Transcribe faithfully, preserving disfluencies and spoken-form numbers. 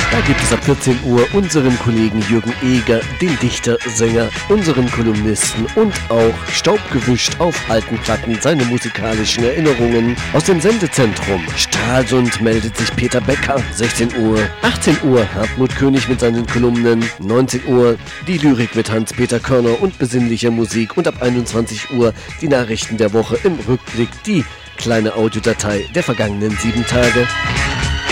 Da gibt es ab vierzehn Uhr unseren Kollegen Jürgen Eger, den Dichter, Sänger, unseren Kolumnisten und auch staubgewischt auf alten Platten seine musikalischen Erinnerungen aus dem Sendezentrum. Stralsund meldet sich Peter Becker, sechzehn Uhr. achtzehn Uhr Hartmut König mit seinen Kolumnen. neunzehn Uhr die Lyrik mit Hans-Peter Körner und besinnlicher Musik. Und ab einundzwanzig Uhr die Nachrichten der Woche im Rückblick, die kleine Audiodatei der vergangenen sieben Tage.